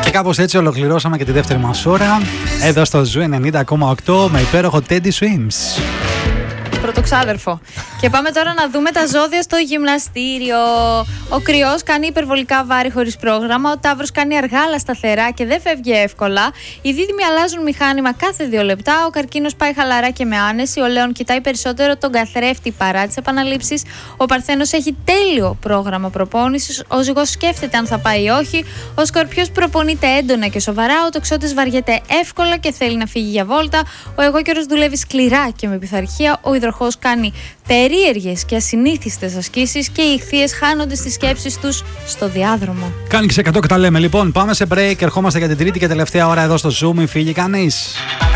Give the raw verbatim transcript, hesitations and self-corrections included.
Και κάπως έτσι ολοκληρώσαμε και τη δεύτερη μας ώρα εδώ στο Ζου ενενήντα κόμμα οκτώ με υπέροχο Teddy Swims. Πρωτοξάδερφο. Και πάμε τώρα να δούμε τα ζώδια στο γυμναστήριο. Ο Κρυός κάνει υπερβολικά βάρη χωρίς πρόγραμμα. Ο Ταύρος κάνει αργά αλλά σταθερά και δεν φεύγει εύκολα. Οι Δίδυμοι αλλάζουν μηχάνημα κάθε δύο λεπτά. Ο Καρκίνος πάει χαλαρά και με άνεση. Ο Λέων κοιτάει περισσότερο τον καθρέφτη παρά τις επαναλήψεις. Ο Παρθένος έχει τέλειο πρόγραμμα προπόνησης. Ο Ζυγός σκέφτεται αν θα πάει ή όχι. Ο Σκορπιός προπονείται έντονα και σοβαρά. Ο Τοξότης βαριέται εύκολα και θέλει να φύγει για βόλτα. Ο Αιγόκερος δουλεύει σκληρά και με πειθαρχία. Ο Υδροχόος κάνει περίεργες και ασυνήθιστες ασκήσεις και οι Ιχθύες χάνονται στις σκέψεις τους στο διάδρομο. Κάνει και σε εκατό και τα λέμε. Λοιπόν, πάμε σε break. Ερχόμαστε για την τρίτη και τελευταία ώρα εδώ στο Zoom. Μην φύγει κανείς.